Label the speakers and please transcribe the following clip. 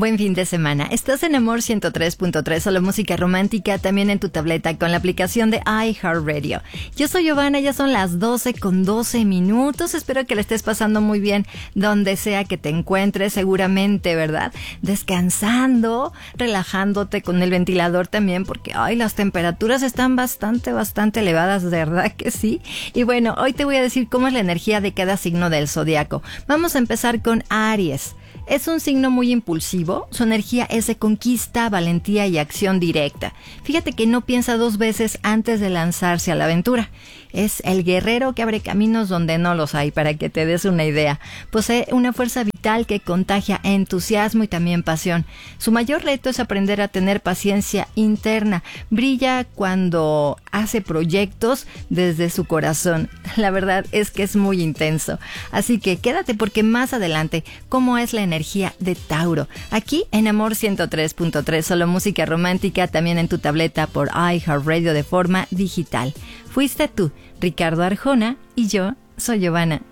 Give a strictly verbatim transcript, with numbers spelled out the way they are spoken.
Speaker 1: Buen fin de semana. Estás en Amor ciento tres punto tres, solo música romántica, también en tu tableta con la aplicación de iHeartRadio. Yo soy Giovanna, ya son las doce con doce minutos. Espero que le estés pasando muy bien donde sea que te encuentres, seguramente, ¿verdad? Descansando, relajándote con el ventilador también, porque ay, las temperaturas están bastante, bastante elevadas, ¿de verdad que sí? Y bueno, hoy te voy a decir cómo es la energía de cada signo del zodiaco. Vamos a empezar con Aries. Es un signo muy impulsivo, su energía es de conquista, valentía y acción directa. Fíjate que no piensa dos veces antes de lanzarse a la aventura. Es el guerrero que abre caminos donde no los hay, para que te des una idea. Posee una fuerza vital que contagia entusiasmo y también pasión. Su mayor reto es aprender a tener paciencia interna. Brilla cuando hace proyectos desde su corazón. La verdad es que es muy intenso. Así que quédate porque más adelante, ¿cómo es la energía de Tauro? Aquí en Amor ciento tres punto tres, solo música romántica, también en tu tableta por iHeartRadio de forma digital. Fuiste tú, Ricardo Arjona, y yo soy Giovanna.